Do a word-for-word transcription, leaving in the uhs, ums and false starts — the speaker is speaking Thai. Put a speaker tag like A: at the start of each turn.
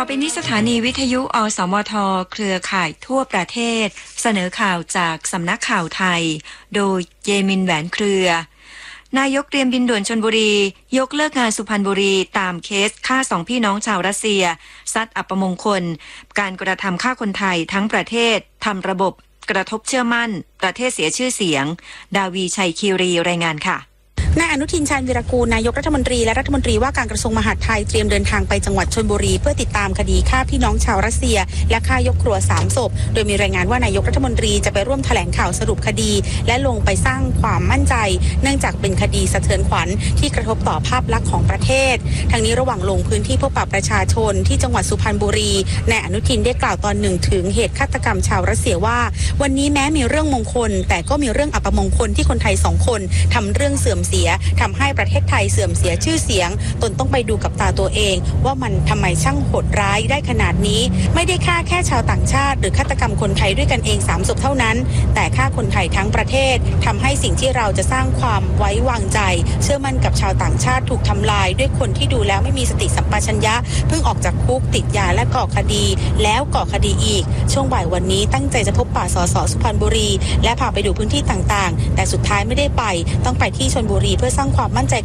A: ไปนี้สถานีวิทยุอสมทเครือข่ายทั่วประเทศเสนอข่าวจากสำนักข่าวไทยโดยเยมินแหวนเครือนายกเตรียมบินด่วนชลบุรียกเลิกงานสุพรรณบุรีตามเคสฆ่าสองพี่น้องชาวรัสเซียซัดอัปมงคลการกระทำฆ่าคนไทยทั้งประเทศทำระบบกระทบเชื่อมั่นประเทศเสียชื่อเสียงดาวีชัยคีรีรายงานค่ะ
B: นายอนุทินชาญวีรกูลนายกรัฐมนตรีและรัฐมนตรีว่าการกระทรวงมหาดไทยเตรียมเดินทางไปจังหวัดชลบุรีเพื่อติดตามคดีฆ่าพี่น้องชาวรัสเซียและฆ่ายกครัวสามศพโดยมีรายงานว่านายกรัฐมนตรีจะไปร่วมแถลงข่าวสรุปคดีและลงไปสร้างความมั่นใจเนื่องจากเป็นคดีสะเทือนขวัญที่กระทบต่อภาพลักษณ์ของประเทศทั้งนี้ระหว่างลงพื้นที่พบปะประชาชนที่จังหวัดสุพรรณบุรีนายอนุทินได้กล่าวตอนหนึ่งถึงเหตุฆาตกรรมชาวรัสเซียว่าวันนี้แม้มีเรื่องมงคลแต่ก็มีเรื่องอัปมงคลที่คนไทยสองคนทำเรื่องเสื่อมเสียทำให้ประเทศไทยเสื่อมเสียชื่อเสียงตนต้องไปดูกับตาตัวเองว่ามันทำไมช่างโหดร้ายได้ขนาดนี้ไม่ได้ฆ่าแค่ชาวต่างชาติหรือฆาตกรรมคนไทยด้วยกันเองสามศพเท่านั้นแต่ฆ่าคนไทยทั้งประเทศทำให้สิ่งที่เราจะสร้างความไว้วางใจเชื่อมั่นกับชาวต่างชาติถูกทำลายด้วยคนที่ดูแล้วไม่มีสติสัมปชัญญะเพิ่งออกจากคุกติดยาและก่อคดีแล้วก่อคดีอีกช่วงบ่ายวันนี้ตั้งใจจะพบปะสสสุพรรณบุรีและพาไปดูพื้นที่ต่างๆแต่สุดท้ายไม่ได้ไปต้องไปที่ชลบุรีเพื่อสร้างความมั่นใจ